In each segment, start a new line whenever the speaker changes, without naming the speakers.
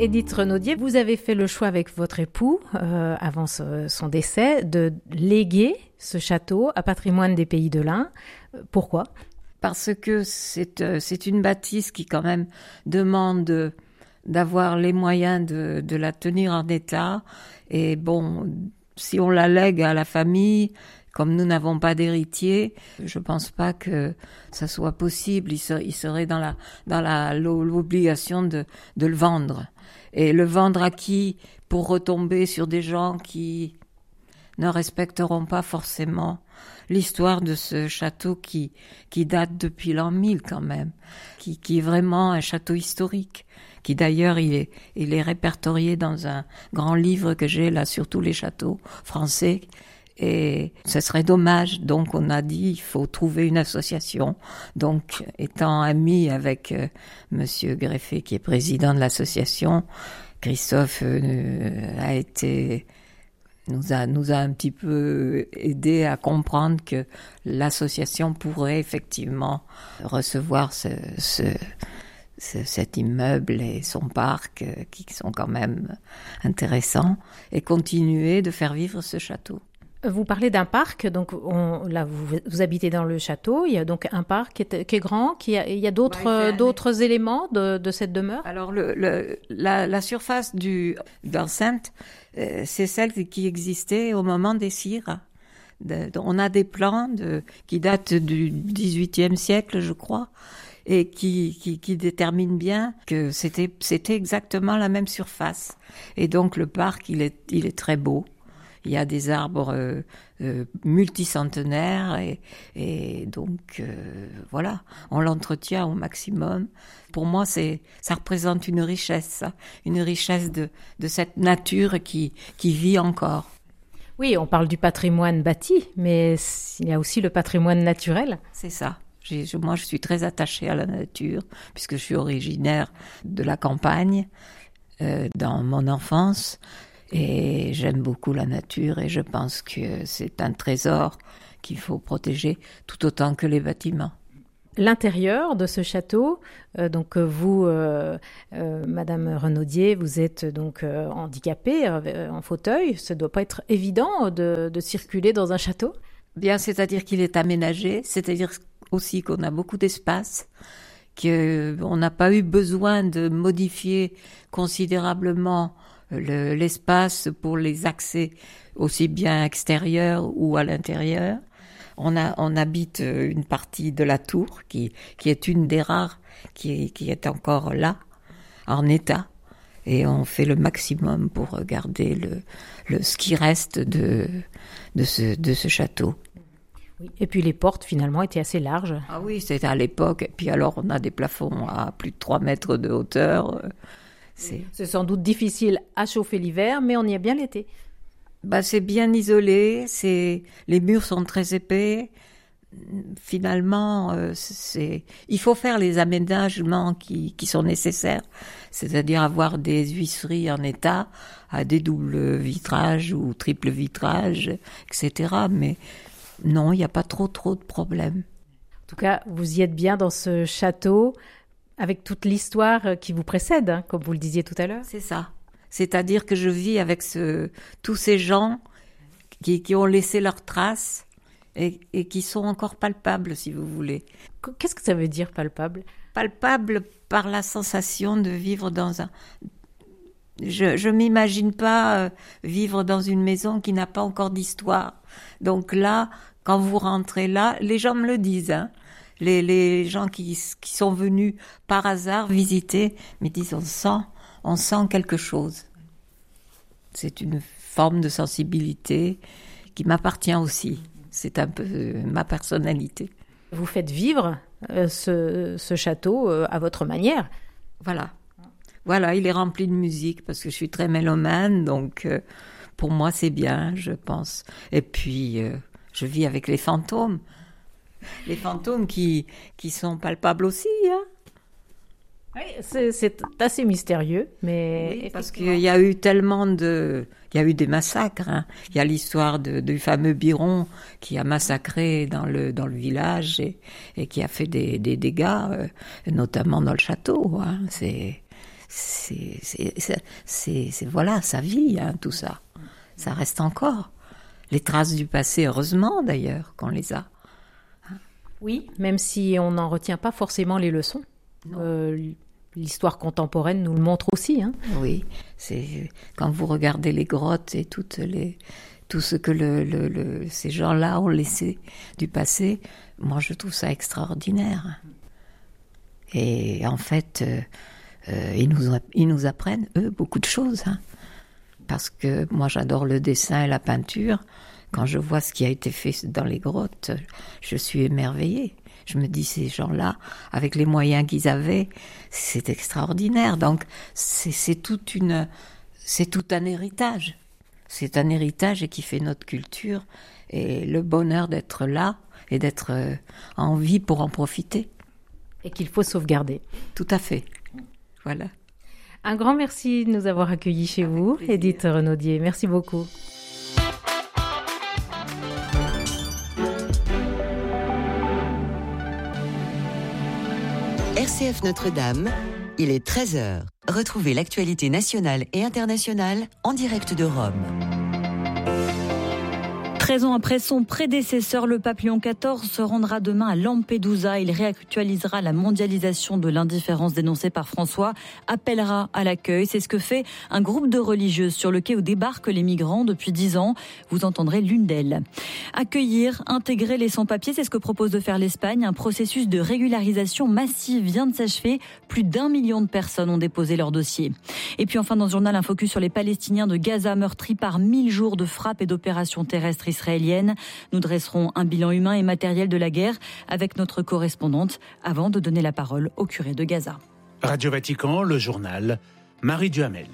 Édith Renaudier, vous avez fait le choix avec votre époux, avant son décès, de léguer ce château à Patrimoine des Pays de l'Ain. Pourquoi ?
Parce que c'est une bâtisse qui quand même demande d'avoir les moyens de la tenir en état. Et bon, si on la lègue à la famille, comme nous n'avons pas d'héritier, je pense pas que ça soit possible. Il serait dans l'obligation de le vendre. Et le vendre à qui? Pour retomber sur des gens qui ne respecteront pas forcément l'histoire de ce château qui date depuis l'an 1000 quand même, qui est vraiment un château historique, qui d'ailleurs il est répertorié dans un grand livre que j'ai là sur tous les châteaux français. Et ce serait dommage, donc on a dit il faut trouver une association. Donc étant ami avec Monsieur Greffet qui est président de l'association, Christophe nous a un petit peu aidé à comprendre que l'association pourrait effectivement recevoir cet immeuble et son parc qui sont quand même intéressants et continuer de faire vivre ce château.
Vous parlez d'un parc, donc là vous habitez dans le château, il y a donc un parc qui est grand, il y a d'autres éléments de cette demeure.
Alors la surface d'enceinte, c'est celle qui existait au moment des cires. On a des plans qui datent du XVIIIe siècle, je crois, et qui déterminent bien que c'était exactement la même surface. Et donc le parc, il est très beau. Il y a des arbres multicentenaires et donc voilà, on l'entretient au maximum. Pour moi, ça représente une richesse de cette nature qui vit encore.
Oui, on parle du patrimoine bâti, mais il y a aussi le patrimoine naturel.
C'est ça. Moi, je suis très attachée à la nature puisque je suis originaire de la campagne dans mon enfance. Et j'aime beaucoup la nature et je pense que c'est un trésor qu'il faut protéger tout autant que les bâtiments.
L'intérieur de ce château, donc vous, Madame Renaudier, vous êtes donc handicapée, en fauteuil. Ça ne doit pas être évident de circuler dans un château.
Bien, c'est-à-dire qu'il est aménagé, c'est-à-dire aussi qu'on a beaucoup d'espace, qu'on n'a pas eu besoin de modifier considérablement l'espace pour les accès aussi bien extérieurs ou à l'intérieur. On habite une partie de la tour qui est une des rares qui est encore là, en état. Et on fait le maximum pour garder ce qui reste de ce château.
Oui. Et puis les portes finalement étaient assez larges.
Ah oui, c'était à l'époque. Et puis alors on a des plafonds à plus de 3 mètres de hauteur.
C'est sans doute difficile à chauffer l'hiver, mais on y est bien l'été.
C'est bien isolé, les murs sont très épais. Finalement, il faut faire les aménagements qui sont nécessaires, c'est-à-dire avoir des huisseries en état, à des doubles vitrages ou triples vitrages, etc. Mais non, il n'y a pas trop de problèmes.
En tout cas, vous y êtes bien dans ce château, avec toute l'histoire qui vous précède, hein, comme vous le disiez tout à l'heure.
C'est ça. C'est-à-dire que je vis avec tous ces gens qui ont laissé leurs traces et qui sont encore palpables, si vous voulez.
Qu'est-ce que ça veut dire, palpable ?
Palpable par la sensation de vivre dans un... Je m'imagine pas vivre dans une maison qui n'a pas encore d'histoire. Donc là, quand vous rentrez là, les gens me le disent, hein. Les gens qui sont venus par hasard visiter me disent on sent quelque chose. C'est une forme de sensibilité qui m'appartient aussi. C'est un peu ma personnalité.
Vous faites vivre ce château à votre manière.
Voilà, il est rempli de musique parce que je suis très mélomane, donc pour moi c'est bien, je pense. Et puis je vis avec les fantômes. Les fantômes qui sont palpables aussi, hein.
Oui, c'est assez mystérieux, mais
oui, parce qu'il y a eu il y a eu des massacres, hein. Il y a l'histoire du fameux Biron qui a massacré dans le village et qui a fait des dégâts, notamment dans le château, hein. voilà, sa vie, hein, tout ça. Ça reste encore. Les traces du passé, heureusement d'ailleurs, qu'on les a.
Oui, même si on n'en retient pas forcément les leçons. L'histoire contemporaine nous le montre aussi. Hein.
Oui, quand vous regardez les grottes et tout ce que ces gens-là ont laissé du passé, moi je trouve ça extraordinaire. Et en fait, ils nous apprennent, eux, beaucoup de choses. Hein. Parce que moi j'adore le dessin et la peinture. Quand je vois ce qui a été fait dans les grottes, je suis émerveillée. Je me dis, ces gens-là, avec les moyens qu'ils avaient, c'est extraordinaire. Donc, c'est tout un héritage. C'est un héritage qui fait notre culture et le bonheur d'être là et d'être en vie pour en profiter.
Et qu'il faut sauvegarder.
Tout à fait. Voilà.
Un grand merci de nous avoir accueillis chez vous, Édith Renaudier. Merci beaucoup.
RCF Notre-Dame, il est 13h. Retrouvez l'actualité nationale et internationale en direct de Rome.
13 ans après son prédécesseur, le pape Léon XIV se rendra demain à Lampedusa. Il réactualisera la mondialisation de l'indifférence dénoncée par François, appellera à l'accueil. C'est ce que fait un groupe de religieuses sur le quai où débarquent les migrants depuis 10 ans. Vous entendrez l'une d'elles. Accueillir, intégrer les sans-papiers, c'est ce que propose de faire l'Espagne. Un processus de régularisation massive vient de s'achever. Plus d'1 million de personnes ont déposé leur dossier. Et puis enfin, dans ce journal, un focus sur les Palestiniens de Gaza meurtris par 1000 jours de frappes et d'opérations terrestres israélienne. Nous dresserons un bilan humain et matériel de la guerre avec notre correspondante avant de donner la parole au curé de Gaza.
Radio Vatican, le journal, Marie Duhamel.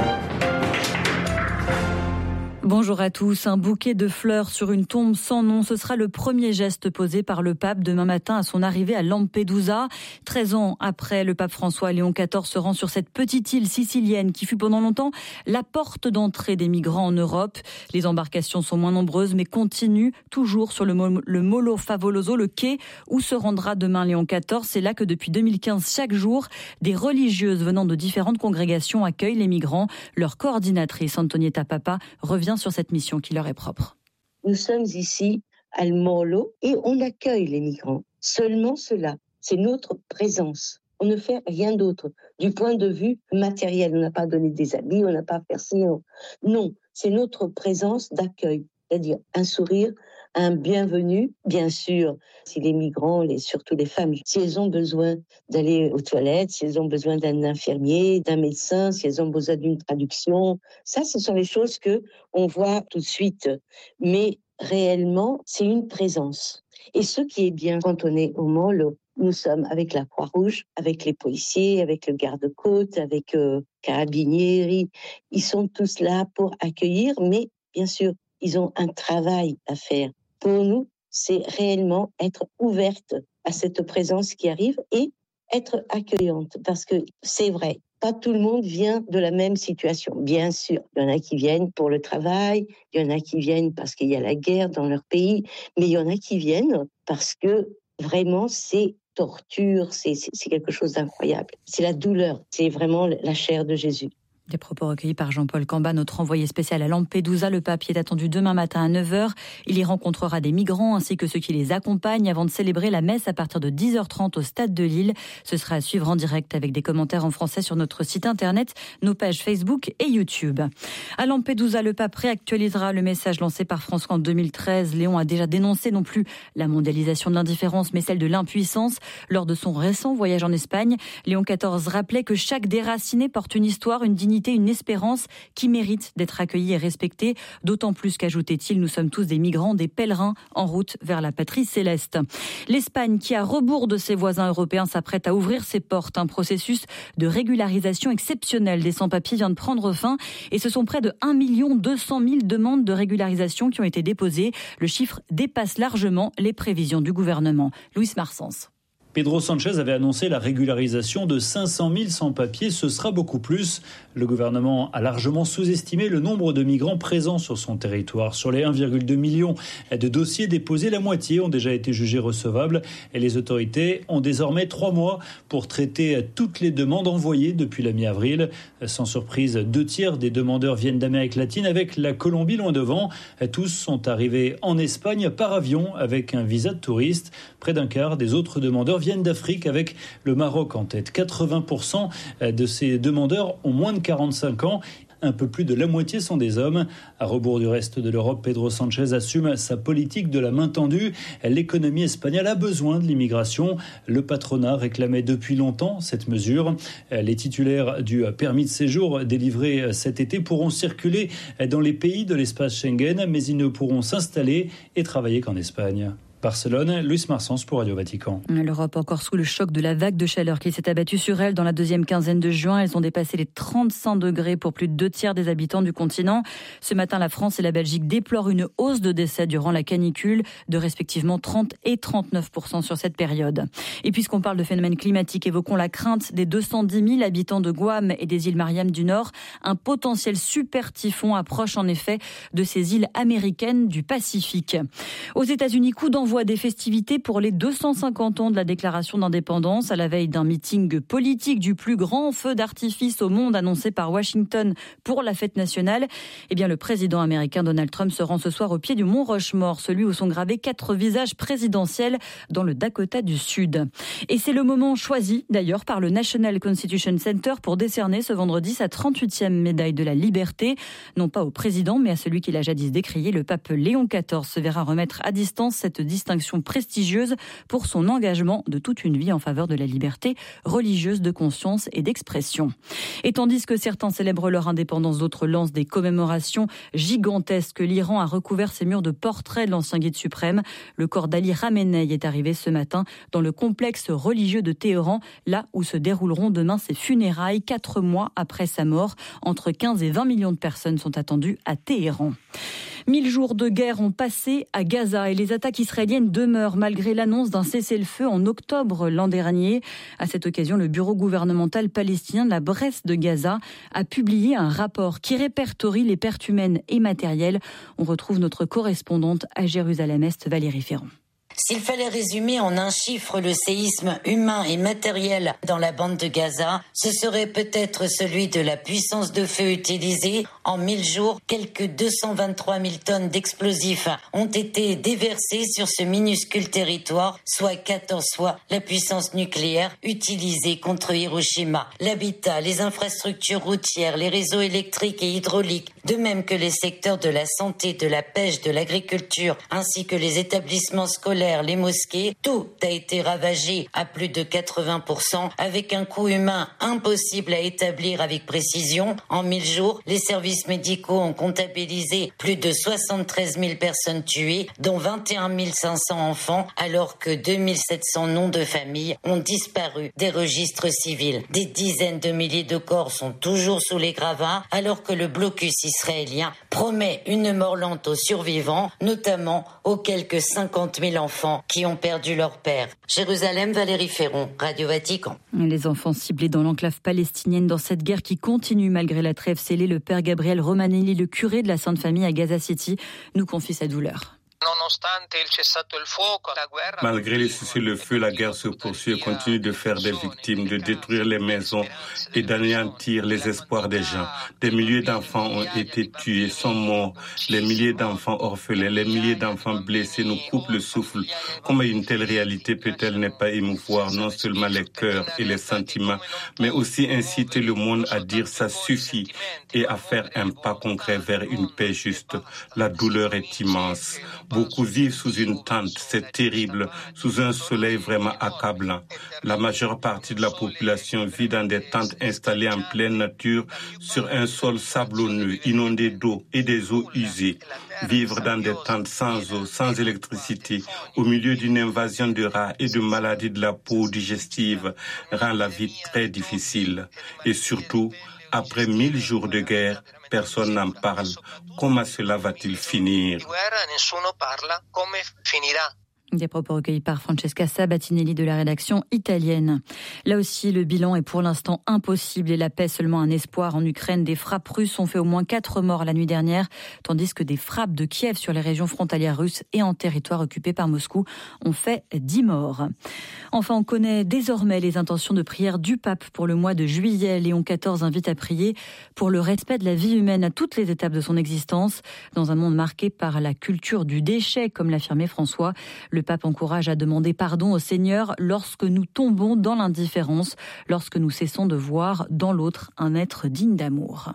Bonjour à tous. Un bouquet de fleurs sur une tombe sans nom, ce sera le premier geste posé par le pape demain matin à son arrivée à Lampedusa. 13 ans après, le pape François, Léon XIV se rend sur cette petite île sicilienne qui fut pendant longtemps la porte d'entrée des migrants en Europe. Les embarcations sont moins nombreuses mais continuent toujours sur le Molo Favoloso, le quai où se rendra demain Léon XIV. C'est là que depuis 2015, chaque jour, des religieuses venant de différentes congrégations accueillent les migrants. Leur coordinatrice, Antonietta Papa, revient sur cette mission qui leur est propre.
Nous sommes ici à El Molo et on accueille les migrants. Seulement cela, c'est notre présence. On ne fait rien d'autre. Du point de vue matériel, on n'a pas donné des habits, on n'a pas fait ci. Non, c'est notre présence d'accueil, c'est-à-dire un sourire, un bienvenu. Bien sûr, si les migrants, surtout les femmes, si elles ont besoin d'aller aux toilettes, si elles ont besoin d'un infirmier, d'un médecin, si elles ont besoin d'une traduction, ça, ce sont les choses que on voit tout de suite. Mais réellement, c'est une présence. Et ce qui est bien quand on est au Molo, nous sommes avec la Croix-Rouge, avec les policiers, avec le garde-côte, avec Carabinieri. Ils sont tous là pour accueillir, mais bien sûr, ils ont un travail à faire. Pour nous, c'est réellement être ouverte à cette présence qui arrive et être accueillante. Parce que c'est vrai, pas tout le monde vient de la même situation. Bien sûr, il y en a qui viennent pour le travail, il y en a qui viennent parce qu'il y a la guerre dans leur pays, mais il y en a qui viennent parce que vraiment c'est torture, c'est quelque chose d'incroyable. C'est la douleur, c'est vraiment la chair de Jésus.
Des propos recueillis par Jean-Paul Camba, notre envoyé spécial à Lampedusa. Le pape est attendu demain matin à 9h. Il y rencontrera des migrants ainsi que ceux qui les accompagnent avant de célébrer la messe à partir de 10h30 au stade de Lille. Ce sera à suivre en direct avec des commentaires en français sur notre site internet, nos pages Facebook et YouTube. À Lampedusa, le pape réactualisera le message lancé par François en 2013. Léon a déjà dénoncé non plus la mondialisation de l'indifférence, mais celle de l'impuissance. Lors de son récent voyage en Espagne, Léon XIV rappelait que chaque déraciné porte une histoire, une dignité, une espérance qui mérite d'être accueillie et respectée. D'autant plus qu'ajoutait-il, nous sommes tous des migrants, des pèlerins en route vers la patrie céleste. L'Espagne, qui à rebours de ses voisins européens s'apprête à ouvrir ses portes. Un processus de régularisation exceptionnel des sans-papiers vient de prendre fin et ce sont près de 1 200 000 demandes de régularisation qui ont été déposées. Le chiffre dépasse largement les prévisions du gouvernement. Louis Marsens.
Pedro Sánchez avait annoncé la régularisation de 500 000 sans-papiers. Ce sera beaucoup plus. Le gouvernement a largement sous-estimé le nombre de migrants présents sur son territoire. Sur les 1,2 million de dossiers déposés, la moitié ont déjà été jugés recevables. Et les autorités ont désormais 3 mois pour traiter toutes les demandes envoyées depuis la mi-avril. Sans surprise, 2/3 des demandeurs viennent d'Amérique latine, avec la Colombie loin devant. Tous sont arrivés en Espagne par avion avec un visa de touriste. Près d'un quart des autres demandeurs viennent d'Afrique, avec le Maroc en tête. 80% de ces demandeurs ont moins de 45 ans. Un peu plus de la moitié sont des hommes. À rebours du reste de l'Europe, Pedro Sánchez assume sa politique de la main tendue. L'économie espagnole a besoin de l'immigration. Le patronat réclamait depuis longtemps cette mesure. Les titulaires du permis de séjour délivré cet été pourront circuler dans les pays de l'espace Schengen, mais ils ne pourront s'installer et travailler qu'en Espagne. Barcelone, Luis Marsens pour Radio Vatican.
L'Europe encore sous le choc de la vague de chaleur qui s'est abattue sur elle dans la deuxième quinzaine de juin. Elles ont dépassé les 35 degrés pour plus de 2/3 des habitants du continent. Ce matin, la France et la Belgique déplorent une hausse de décès durant la canicule de respectivement 30 et 39% sur cette période. Et puisqu'on parle de phénomènes climatiques, évoquons la crainte des 210 000 habitants de Guam et des îles Mariannes du Nord. Un potentiel super typhon approche en effet de ces îles américaines du Pacifique. Aux États-Unis, coup d'envoi des festivités pour les 250 ans de la déclaration d'indépendance, à la veille d'un meeting politique du plus grand feu d'artifice au monde annoncé par Washington pour la fête nationale. Eh bien, le président américain Donald Trump se rend ce soir au pied du mont Rushmore, celui où sont gravés 4 visages présidentiels dans le Dakota du Sud. Et c'est le moment choisi d'ailleurs par le National Constitution Center pour décerner ce vendredi sa 38e médaille de la liberté, non pas au président mais à celui qui l'a jadis décrié. Le pape Léon XIV se verra remettre à distance cette distinction prestigieuse pour son engagement de toute une vie en faveur de la liberté religieuse, de conscience et d'expression. Et tandis que certains célèbrent leur indépendance, d'autres lancent des commémorations gigantesques. L'Iran a recouvert ses murs de portraits de l'ancien guide suprême. Le corps d'Ali Khamenei est arrivé ce matin dans le complexe religieux de Téhéran, là où se dérouleront demain ses funérailles, 4 mois après sa mort. Entre 15 et 20 millions de personnes sont attendues à Téhéran. 1000 jours de guerre ont passé à Gaza et les attaques israéliennes demeurent malgré l'annonce d'un cessez-le-feu en octobre l'an dernier. À cette occasion, le bureau gouvernemental palestinien de la Bresse de Gaza a publié un rapport qui répertorie les pertes humaines et matérielles. On retrouve notre correspondante à Jérusalem-Est, Valérie Ferrand.
S'il fallait résumer en un chiffre le séisme humain et matériel dans la bande de Gaza, ce serait peut-être celui de la puissance de feu utilisée. En 1000 jours, quelques 223 000 tonnes d'explosifs ont été déversées sur ce minuscule territoire, soit 14 fois la puissance nucléaire utilisée contre Hiroshima. L'habitat, les infrastructures routières, les réseaux électriques et hydrauliques, de même que les secteurs de la santé, de la pêche, de l'agriculture, ainsi que les établissements scolaires, les mosquées, tout a été ravagé à plus de 80%, avec un coût humain impossible à établir avec précision. En 1000 jours, les services médicaux ont comptabilisé plus de 73 000 personnes tuées, dont 21 500 enfants, alors que 2700 noms de familles ont disparu des registres civils. Des dizaines de milliers de corps sont toujours sous les gravats, alors que le blocus israélien promet une mort lente aux survivants, notamment aux quelques 50 000 enfants qui ont perdu leur père. Jérusalem, Valérie Ferron, Radio Vatican.
Les enfants ciblés dans l'enclave palestinienne dans cette guerre qui continue malgré la trêve scellée, le père Gabriel Romanelli, le curé de la Sainte Famille à Gaza City, nous confie sa douleur.
Malgré le cessez-le-feu, la guerre se poursuit et continue de faire des victimes, de détruire les maisons et d'anéantir les espoirs des gens. Des milliers d'enfants ont été tués, sont morts. Les milliers d'enfants orphelins, les milliers d'enfants blessés nous coupent le souffle. Comment une telle réalité peut-elle ne pas émouvoir non seulement les cœurs et les sentiments, mais aussi inciter le monde à dire ça suffit et à faire un pas concret vers une paix juste. La douleur est immense. Beaucoup vivent sous une tente, c'est terrible, sous un soleil vraiment accablant. La majeure partie de la population vit dans des tentes installées en pleine nature sur un sol sablonneux, inondé d'eau et des eaux usées. Vivre dans des tentes sans eau, sans électricité, au milieu d'une invasion de rats et de maladies de la peau digestive rend la vie très difficile. Et surtout, après 1000 jours de guerre, personne n'en parle. Comment cela va-t-il finir?
Des propos recueillis par Francesca Sabatinelli de la rédaction italienne. Là aussi, le bilan est pour l'instant impossible et la paix seulement un espoir. En Ukraine, des frappes russes ont fait au moins 4 morts la nuit dernière, tandis que des frappes de Kiev sur les régions frontalières russes et en territoire occupé par Moscou ont fait 10 morts. Enfin, on connaît désormais les intentions de prière du pape pour le mois de juillet. Léon XIV invite à prier pour le respect de la vie humaine à toutes les étapes de son existence, dans un monde marqué par la culture du déchet, comme l'affirmait François. Le pape encourage à demander pardon au Seigneur lorsque nous tombons dans l'indifférence, lorsque nous cessons de voir dans l'autre un être digne d'amour.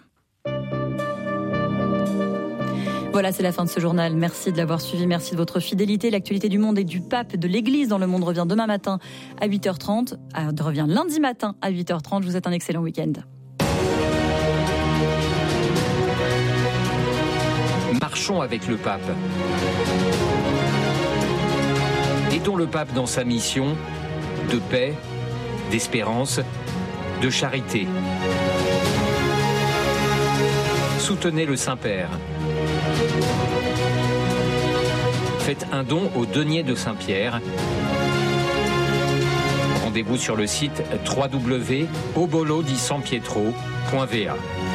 Voilà, c'est la fin de ce journal. Merci de l'avoir suivi, merci de votre fidélité. L'actualité du monde et du pape, de l'Église dans le monde revient demain matin à 8h30, revient lundi matin à 8h30. Je vous souhaite un excellent week-end.
Marchons avec le pape. Aidons le pape dans sa mission de paix, d'espérance, de charité. Soutenez le Saint-Père. Faites un don au denier de Saint-Pierre. Rendez-vous sur le site www.obolo-di-San-Pietro.va.